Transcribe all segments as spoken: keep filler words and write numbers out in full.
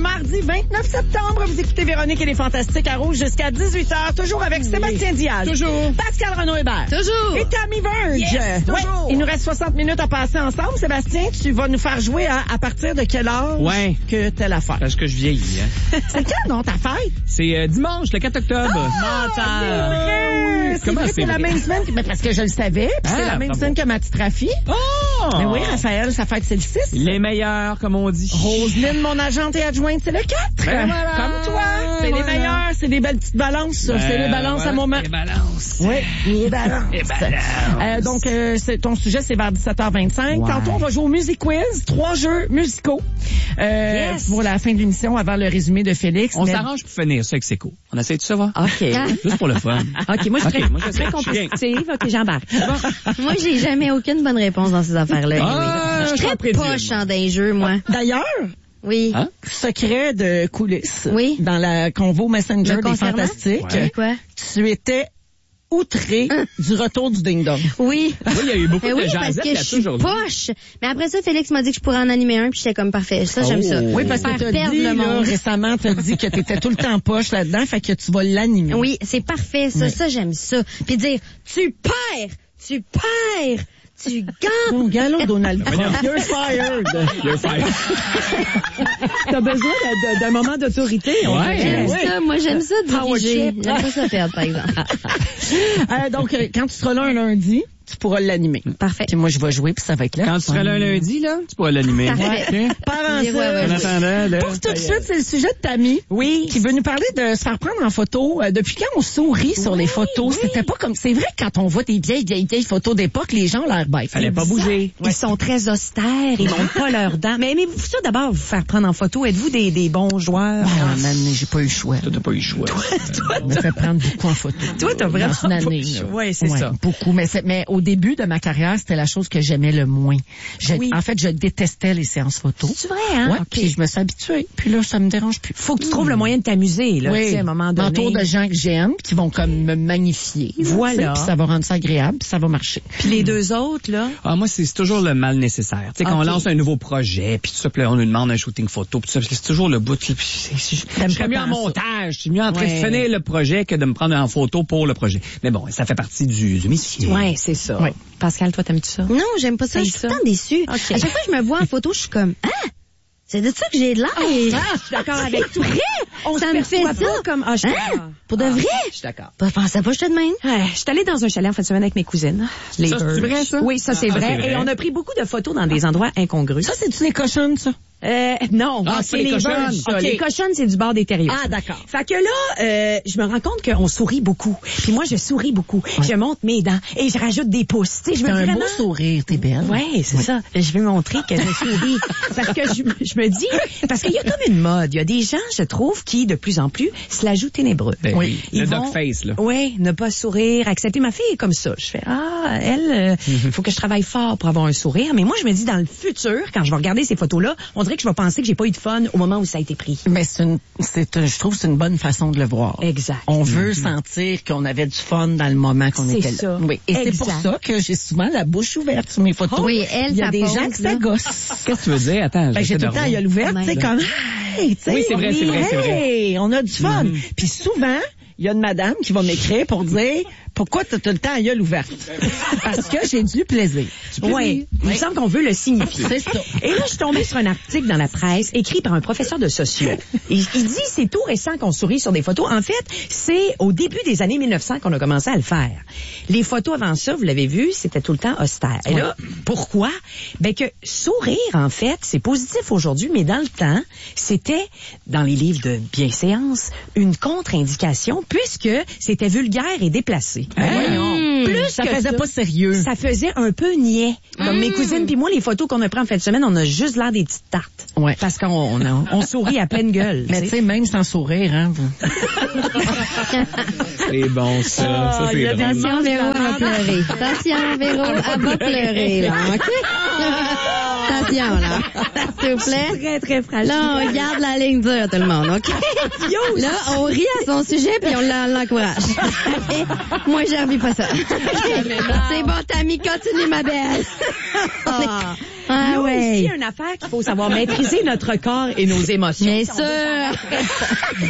mardi vingt-neuf septembre. Vous écoutez Véronique et les Fantastiques à Rouge jusqu'à dix-huit heures, toujours avec oui. Sébastien Diaz. Toujours. Pascal Renaud-Hébert. Toujours. Et Tammy Verge. Yes, toujours. Ouais. Il nous reste soixante minutes à passer ensemble. Sébastien, tu vas nous faire jouer à, à partir de quelle heure ouais. que t'as l'affaire? Parce que je vieillis. Hein. C'est quand, non, ta fête? C'est euh, dimanche, le quatre octobre. Ah, c'est vrai. C'est Comment vrai, c'est c'est la vrai? même semaine. Mais parce que je le savais. Puis Ah, c'est la même bravo. semaine que ma petite Rafi. Oh! Mais oui, Raphaël, sa fête, c'est le six. Les meilleurs, comme on dit. Roselyne, mon agente et adjointe, c'est le quatre. Ben voilà. Comme toi. C'est Voilà. les meilleurs. C'est des belles petites balances, ça. Ben, c'est les balances voilà. à moment. Les balances. Oui, les balances. Les balances. Euh, donc, euh, c'est, ton sujet, c'est vers dix-sept heures vingt-cinq. Ouais. Tantôt, on va jouer au Music Quiz. Trois jeux musicaux. Euh, Yes. Pour la fin de l'émission, avant le résumé de Félix. On Mais- s'arrange pour finir ça avec Seco. On essaie de ça, va? OK. Juste pour le fun. OK, moi, je suis Ok, très, moi, je sais, très je suis bien. compétitive. OK, j'embarque. Moi, j'ai jamais aucune bonne réponse dans ces affaires-là. Ah, oui. Je suis je t'en très présume. poche en des jeux, moi. D'ailleurs, Oui. Hein? secret de coulisses. Oui. Dans la convo Messenger Le des concernant? Fantastiques. Ouais. Quoi? Tu étais outré du retour du ding-dong. Oui. Oui, il y a eu beaucoup Ben de oui, parce jasettes que je là-dessus suis aujourd'hui. poche. Mais après ça, Félix m'a dit que je pourrais en animer un, puis j'étais comme parfait. Ça, j'aime Oh. ça. Oui, parce que Faire t'as perdre dit, le là, monde. récemment, t'as dit que t'étais tout le temps poche là-dedans, fait que tu vas l'animer. Oui, c'est parfait, ça. Oui. Ça, j'aime ça. Puis dire, tu perds, tu perds, tu gagnes. Mon gars, là, Donald Trump. You're fired. You're fired. T'as besoin de- de- d'un moment d'autorité. on Ouais. dirait. J'aime ça. Moi, j'aime ça Power diriger. trip. J'aime pas ça perdre, par exemple. Euh, donc, euh, quand tu seras là un lundi, tu pourras l'animer. Parfait. Puis moi, je vais jouer, puis ça va être là. Quand tu seras là un lundi, là, tu pourras l'animer. Parfait. Ouais. Par Ouais, ouais, ouais. En ça, attendant, là. pour tout de suite, c'est le sujet de Tammy. Oui. Qui veut nous parler de se faire prendre en photo. Euh, depuis quand on sourit sur les photos? C'était pas comme, c'est vrai que quand on voit des vieilles, vieilles, vieilles photos d'époque, les gens ont l'air bêtes. Fallait pas bouger. Ils sont très austères, ils montrent pas leurs dents. Mais aimez-vous ça d'abord, vous faire prendre en photo? Êtes-vous des, des bons joueurs? Ah, man, j'ai pas eu le choix. Toi, t'as pas eu le choix. On me fait prendre beaucoup en photo. Toi, t'as vraiment Dans une pas année, eu le là. choix. Ouais, c'est ça. Beaucoup. Mais, c'est- mais au début de ma carrière, c'était la chose que j'aimais le moins. Je- Oui. En fait, je détestais les séances photos. C'est vrai, hein? Ouais, OK. puis je me suis habituée. Puis là, ça me dérange plus. Faut que tu trouves le moyen de t'amuser, là, tu sais, à un moment donné. Autour de gens que j'aime, qui vont comme me magnifier. là, Voilà. tu sais, Puis ça va rendre ça agréable, puis ça va marcher. Puis les deux autres, là? Ah, moi, c'est c'est toujours le mal nécessaire. Tu sais, quand Ok. on lance un nouveau projet, puis tout ça, puis là, on nous demande un shooting photo, puis tout ça, puis c'est toujours le bout. Puis c'est- c'est- je serais mieux en montage, je suis mieux en train Ouais. de finir le projet que de me prendre en photo pour le projet. Mais bon, ça fait partie du, du métier. Ouais, c'est ça. Ouais. Pascal, toi, t'aimes-tu ça? Non, j'aime pas ça. T'aimes Je suis ça? tout le temps déçue. OK. À chaque fois que je me vois en photo, je suis comme, ah! C'est de ça que j'ai de l'air. Ah, je suis d'accord avec toi. On Ça se me fait perçoit ça. pas comme, ah, je suis Hein? d'accord. Pour de Ah, vrai? Je suis d'accord. Je pensais pas que j'étais de même. Ouais, je suis allée dans un chalet en fin de semaine avec mes cousines. Les Ça, c'est Birds. vrai, ça? Oui, ça, c'est Ah, vrai. c'est vrai. Et on a pris beaucoup de photos dans des endroits incongrus. Ça, c'est-tu les cochonnes, ça? Euh, non, Ah, c'est c'est les les cochonnes. Birds, ça. OK. Les cochonnes, c'est du bord des terriers. Ah, d'accord. Fait que là, euh, je me rends compte qu'on sourit beaucoup. Puis moi, je souris beaucoup. Je monte mes dents et je rajoute des pouces. Tu sais, je T'as me un dis beau vraiment... sourire, t'es belle. Oui, c'est ça. Je vais montrer que je souris. Parce que je, je me dis, parce qu'il y a comme une mode. Il y a des gens, je trouve, qui, de plus en plus, se la jouent ténébreux. Ben oui. Ils Le vont- dog face, là. Oui, ne pas sourire, accepter. Ma fille est comme ça. Je fais, ah, elle, il faut que je travaille fort pour avoir un sourire. Mais moi, je me dis, dans le futur, quand je vais regarder ces photos-là, on dirait que je vais penser que j'ai pas eu de fun au moment où ça a été pris. Mais c'est une, c'est, un- je trouve que c'est une bonne façon de le voir. Exact. On veut sentir qu'on avait du fun dans le moment qu'on C'est était là. ça. Oui. Et c'est Exact. pour ça que j'ai souvent la bouche ouverte sur mes photos. Oui, elle, Il y a ça des pose, gens qui là. s'agossent. Qu'est-ce que tu veux dire? Attends, Ben, j'ai j'essaie tout de le temps, il y a revenir. l'ouverte, tu sais, comme, hey, tu sais, Oui, c'est vrai, c'est vrai, c'est vrai. hey, on a du fun. Puis souvent, il y a une madame qui va m'écrire pour dire, pourquoi t'as tout le temps la gueule ouverte? Parce que j'ai du plaisir. Oui, il me semble qu'on veut le signifier. C'est ça. Et là, je suis tombée sur un article dans la presse écrit par un professeur de socio. Il, il dit c'est tout récent qu'on sourit sur des photos. En fait, c'est au début des années mille neuf cents qu'on a commencé à le faire. Les photos avant ça, vous l'avez vu, c'était tout le temps austère. Et là, pourquoi? Ben que sourire, en fait, c'est positif aujourd'hui, mais dans le temps, c'était, dans les livres de bienséance, une contre-indication puisque c'était vulgaire et déplacé. Ben voyons. Plus Ça que faisait ça, pas sérieux. ça faisait un peu niais. Comme mes cousines puis moi, les photos qu'on a prises en fin de semaine, on a juste l'air des petites tartes. Ouais. Parce qu'on on, on sourit à pleine gueule. Mais tu sais, même sans sourire, hein. C'est bon, ça. ça, c'est drôle. Attention, Véro, elle va pleurer. Attention, Véro, elle va pleurer, là. OK? Attention, là. S'il vous plaît. Très, très fragile. Là, on garde la ligne dure, tout le monde, OK? Là, on rit à son sujet, puis on l'en- l'encourage. Moi, je revis pas ça. C'est bon, Tammy, continue, ma belle. Ah, Là ouais. aussi, une affaire qu'il faut savoir maîtriser notre corps et nos émotions. Bien Si on veut sûr.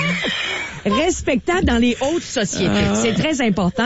respectable dans les hautes sociétés. C'est très important.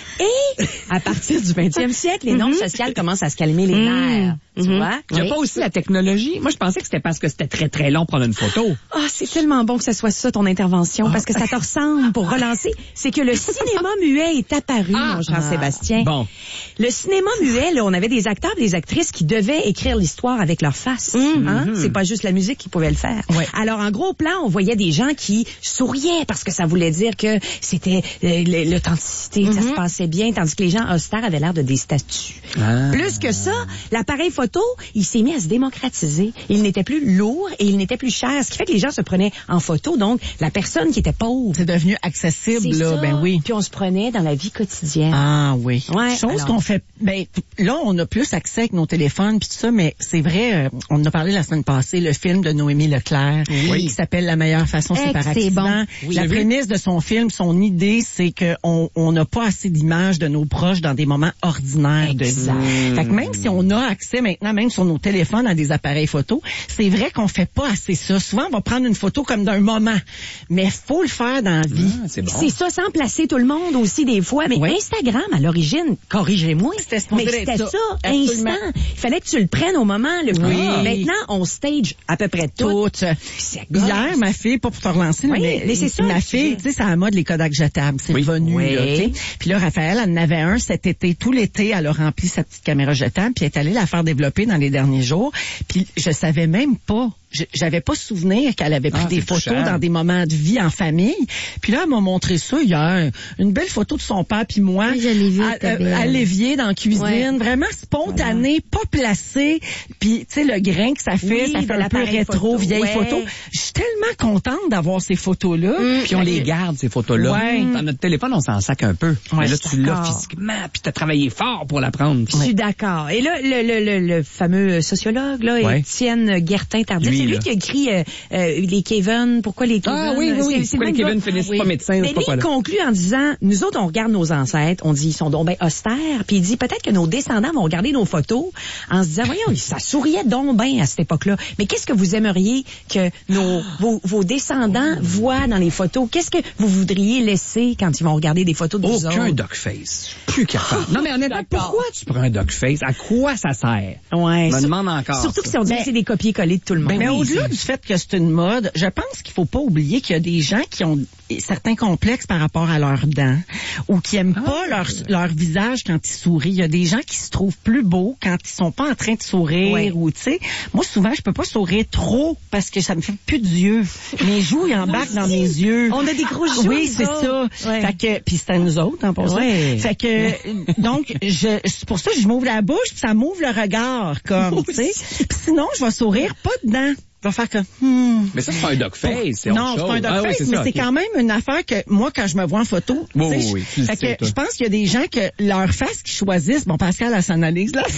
Et à partir du vingtième siècle, les normes sociales commencent à se calmer les nerfs. Tu vois? Il n'y a Oui. pas aussi la technologie. Moi, je pensais que c'était parce que c'était très, très long prendre une photo. Ah, c'est tellement bon que ce soit ça ton intervention, parce que ça te ressemble pour relancer. C'est que le cinéma muet est apparu, mon Jean-Sébastien. Bon. Le cinéma muet, là, on avait des acteurs et des actrices qui devaient écrire l'histoire avec leur face. Hein? C'est pas juste la musique qui pouvait le faire. Ouais. Alors, en gros plan, on voyait des gens qui souriaient parce que ça voulait dire que c'était euh, l- l'authenticité, que ça se passait bien, tandis que les gens austères avaient l'air de des statues. Ah. Plus que ça, l'appareil photo, il s'est mis à se démocratiser. Il n'était plus lourd et il n'était plus cher, ce qui fait que les gens se prenaient en photo. Donc, la personne qui était pauvre, C'est devenu accessible, c'est là, ça. ben oui. Puis on se prenait dans la vie quotidienne. Ah oui. Ouais, Chose alors. qu'on fait, ben là on a plus accès avec nos téléphones puis tout ça, mais c'est vrai, euh, on en a parlé la semaine passée, le film de Noémie Leclerc Oui. qui s'appelle La meilleure façon c'est Eh, par que c'est accident. bon. Oui, La j'ai vu. prémisse de son film, son idée, c'est que on on n'a pas assez d'images de nos proches dans des moments ordinaires de vie. Fait que même si on a accès maintenant, même sur nos téléphones, à des appareils photo, c'est vrai qu'on fait pas assez ça. Souvent, on va prendre une photo comme d'un moment, mais faut le faire dans la vie. Ah, c'est bon. C'est ça, sans placer tout le monde aussi des fois. Mais Oui. Instagram, à l'origine, corrigez-moi, C'était supposé mais être c'était ça. ça, Absolument. instant. Il fallait que tu le prennes au moment. Le Oui. Maintenant, on stage à peu près tout. Toutes. C'est gosse. Hier, ma fille, pas pour te relancer, Oui, mais, mais c'est ça, ma le fille, sujet. tu sais, c'est à la mode les Kodak jetables. C'est Oui. revenu, Oui. là, tu sais. Puis là, Raphaël, elle en avait un cet été. Tout l'été, elle a rempli sa petite caméra jetable, puis elle est allée la faire développer dans les derniers jours. Puis je savais même pas, je- j'avais pas souvenir qu'elle avait pris Ah, des c'est photos touchant. dans des moments de vie en famille. Puis là, elle m'a montré ça hier. Une belle photo de son père puis moi. Oui, je l'ai vue, à, c'était à- belle. à l'évier dans la cuisine. Ouais. Vraiment spontané, pas placé. Puis, tu sais, le grain que ça fait, Oui, ça de fait un peu l'appareil rétro, photo, vieille ouais. photo. Je suis tellement contente d'avoir ces photos-là. Puis on les garde, ces photos-là. Ouais. Dans notre téléphone, on s'en sac un peu. Mais là, je tu suis l'as d'accord. physiquement, puis t'as travaillé fort pour la prendre. Je suis d'accord. Et là, le, le, le, le fameux sociologue, là, Ouais. Étienne Guertin-Tardif, Lui, c'est lui là. qui a écrit euh, euh, les Kevin, pourquoi les Kevin? Ah oui, oui, oui. C'est- c'est Pourquoi le les même Kevin gars. finissent Oui. pas médecins, Mais c'est lui, pas quoi, il là. conclut en disant, nous autres, on regarde nos ancêtres, on dit, ils sont donc ben austères, puis il dit, peut-être que nos descendants vont regarder nos photos en se disant, voyons, ça souriait donc bien à cette époque-là. Mais qu'est-ce que vous aimeriez que nos, vos, vos descendants voient dans les photos? Qu'est-ce que vous voudriez laisser quand ils vont regarder des photos de vous Aucun autres? duckface. Plus capable. Non, mais honnêtement, D'accord. pourquoi tu prends un duckface? À quoi ça sert? Ouais. Je me sur- demande encore. Surtout que ça. si on dit Mais- que c'est des copier-coller de tout le monde. Mais oui, au-delà c'est- du fait que c'est une mode, je pense qu'il faut pas oublier qu'il y a des gens qui ont certains complexes par rapport à leurs dents ou qui aiment pas leur, leur visage quand ils sourient. Il y a des gens qui se trouvent plus beaux quand ils sont pas en train de sourire Ouais. ou tu sais. Moi souvent je peux pas sourire trop parce que ça me fait plus d'yeux. Mes joues ils embarquent dans mes yeux. On a des gros joues, Oui, nous c'est autres. ça. Ouais. Fait que puis c'est à nous autres en passant. Ouais. Fait que donc je c'est pour ça que je m'ouvre la bouche puis ça m'ouvre le regard comme tu sais. Puis sinon je vais sourire pas dedans. Je vais faire comme hmm. Mais ça, c'est pas un duckface, c'est Non, autre c'est pas un chose. duck Ah oui, face, c'est mais ça, c'est ok. quand même une affaire que moi, quand je me vois en photo, Oui, tu sais, oui, oui, tu le fait sais, que toi. je pense qu'il y a des gens que leur face qu'ils choisissent, bon, Pascal, elle s'analyse là.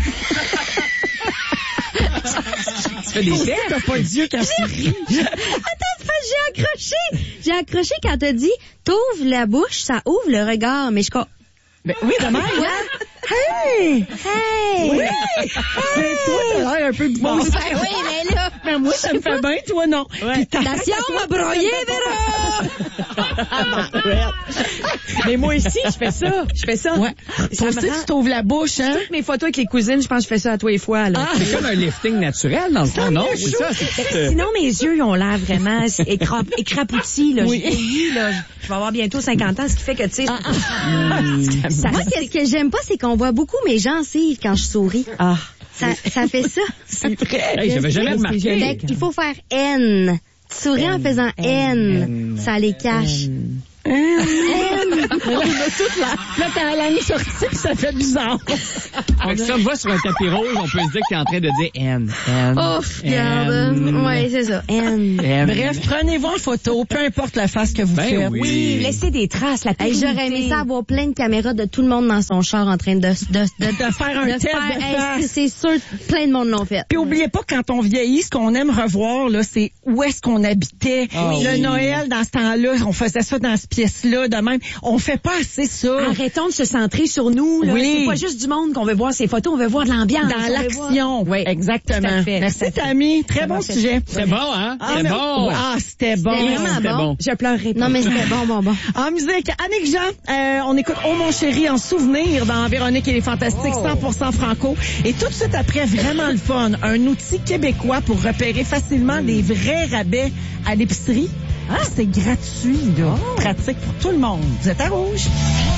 Tu fais des tests? T'as pas d'yeux quand tu ris. Attends, j'ai accroché. J'ai accroché quand t'as dit, t'ouvres la bouche, ça ouvre le regard. Mais je... co- Ben, oui, de même, hein? Hey! Hey! Oui! Mais toi, t'as l'air un peu bizarre. Ben oui, mais là... Mais moi, ça me fait bien, toi, non. Puis ta- Attention, m'a broyé, Véro! Mais moi aussi, je fais ça. Je fais ça. Ouais. Ça Toi me aussi, rend- tu t'ouvres la bouche, hein? Toutes mes photos avec les cousines, je pense que je fais ça à tous les fois. Là. C'est comme un lifting naturel, dans le fond, non? C'est ça, c'est tout, euh, Sinon, mes yeux, ils ont l'air vraiment écra- écrapoutis. Là. Oui. J'ai vieilli, là. Je vais avoir bientôt cinquante ans, ce qui fait que, tu sais... ça- Moi, ce que j'aime pas, c'est qu'on voit beaucoup mes gencives quand je souris. Ah. Ça, ça fait ça. C'est vrai. Hey, j'avais jamais remarqué. Fait qu'il faut faire N. Tu souris en faisant N. Ça les cache. N. Mais là, on a toute la, là, t'as la langue sortie, puis ça fait bizarre. Fait que si on te voit sur un tapis rouge, on peut se dire que t'es en train de dire N. N. Ouf, regarde. N. Ouais, c'est ça. N. N. Bref, prenez-vous en photo, peu importe la face que vous Ben faites. oui. Oui, laissez des traces, la Hey, j'aurais aimé ça avoir plein de caméras de tout le monde dans son char en train de, de, de, De faire un test de hey, face. c'est- c'est sûr, plein de monde l'ont fait. Puis oubliez pas, quand on vieillit, ce qu'on aime revoir, là, c'est où est-ce qu'on habitait. Ah le oui. Noël, dans ce temps-là, on faisait ça dans cette pièce-là, de même. On on fait pas assez ça. Arrêtons de se centrer sur nous. Là. Oui. C'est pas juste du monde qu'on veut voir ces photos, on veut voir de l'ambiance. Dans l'action. Oui, exactement. tout à fait, Merci, tout à fait. Tammy. Très Ça bon m'a fait- sujet. C'est bon, hein? Ah, C'est mais- bon. Ah, c'était bon. C'était vraiment C'était bon. bon. Je pleurerai pas. Non, mais c'était bon, bon, bon. En musique, Annick Jean, euh, on écoute Oh mon chéri en souvenir dans Véronique et les Fantastiques, cent pour cent franco. Et tout de suite après, vraiment le fun, un outil québécois pour repérer facilement des vrais rabais à l'épicerie. Ah, c'est gratuit, là. Pratique pour tout le monde. Vous êtes à rouge.